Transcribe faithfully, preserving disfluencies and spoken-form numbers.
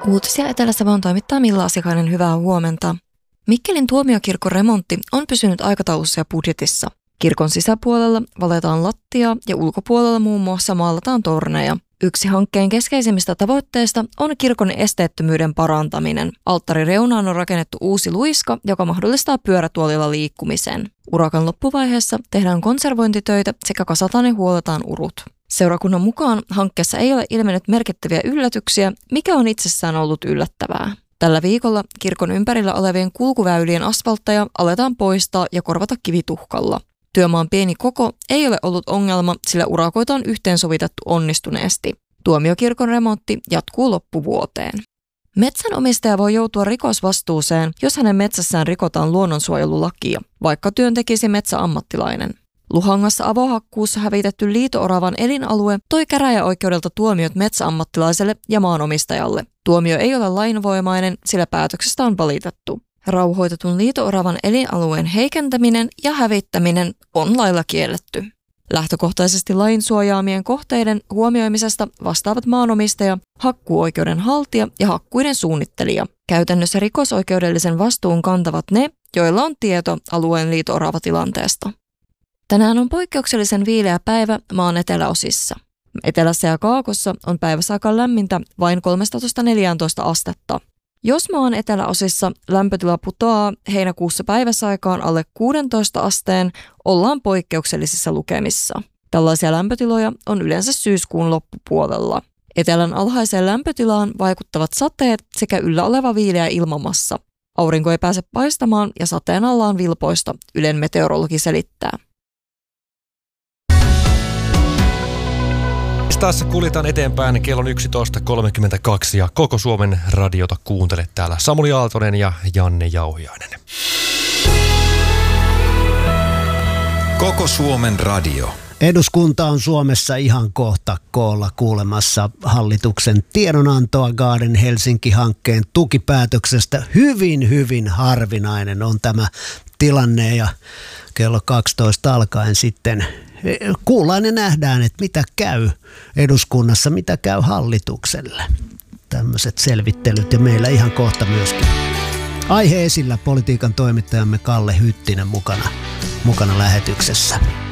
Uutisia Etelä-Savon toimittaa Milla Asikainen, hyvää huomenta. Mikkelin tuomiokirkon remontti on pysynyt aikataulussa ja budjetissa. Kirkon sisäpuolella valetaan lattiaa ja ulkopuolella muun muassa maalataan torneja. Yksi hankkeen keskeisimmistä tavoitteista on kirkon esteettömyyden parantaminen. Alttarireunaan on rakennettu uusi luiska, joka mahdollistaa pyörätuolilla liikkumisen. Urakan loppuvaiheessa tehdään konservointitöitä sekä kasataan ja huolletaan urut. Seurakunnan mukaan hankkeessa ei ole ilmennyt merkittäviä yllätyksiä, mikä on itsessään ollut yllättävää. Tällä viikolla kirkon ympärillä olevien kulkuväylien asfaltteja aletaan poistaa ja korvata kivituhkalla. Työmaan pieni koko ei ole ollut ongelma, sillä urakoita on yhteensovitettu onnistuneesti. Tuomiokirkon remontti jatkuu loppuvuoteen. Metsänomistaja voi joutua rikosvastuuseen, jos hänen metsässään rikotaan luonnonsuojelulakia, vaikka työn tekisi metsäammattilainen. Luhangassa avohakkuussa hävitetty liito-oravan elinalue toi käräjäoikeudelta tuomiot metsäammattilaiselle ja maanomistajalle. Tuomio ei ole lainvoimainen, sillä päätöksestä on valitettu. Rauhoitetun liito-oravan elinalueen heikentäminen ja hävittäminen on lailla kielletty. Lähtökohtaisesti lain suojaamien kohteiden huomioimisesta vastaavat maanomistaja, hakkuuoikeuden haltija ja hakkuiden suunnittelija. Käytännössä rikosoikeudellisen vastuun kantavat ne, joilla on tieto alueen liito-oravatilanteesta. Tänään on poikkeuksellisen viileä päivä maan eteläosissa. Etelässä ja kaakossa on päivässä aika lämmintä vain kolmetoista neljätoista astetta. Jos maan eteläosissa lämpötila putoaa heinäkuussa päiväsaikaan alle kuusitoista asteen, ollaan poikkeuksellisissa lukemissa. Tällaisia lämpötiloja on yleensä syyskuun loppupuolella. Etelän alhaiseen lämpötilaan vaikuttavat sateet sekä yllä oleva viileä ilmamassa. Aurinko ei pääse paistamaan ja sateen alla on vilpoista, Ylen meteorologi selittää. Tässä kuljetaan eteenpäin, kello on yksitoista kolmekymmentäkaksi ja koko Suomen radiota kuuntelet täällä Samuli Aaltonen ja Janne Jauhiainen. Koko Suomen radio. Eduskunta on Suomessa ihan kohta koolla kuulemassa hallituksen tiedonantoa Garden Helsinki-hankkeen tukipäätöksestä. Hyvin, hyvin harvinainen on tämä tilanne ja kello kaksitoista alkaen sitten kuullaan ja nähdään, että mitä käy eduskunnassa, mitä käy hallitukselle. Tämmöiset selvittelyt ja meillä ihan kohta myöskin aihe esillä politiikan toimittajamme Kalle Hyttinen mukana, mukana lähetyksessä.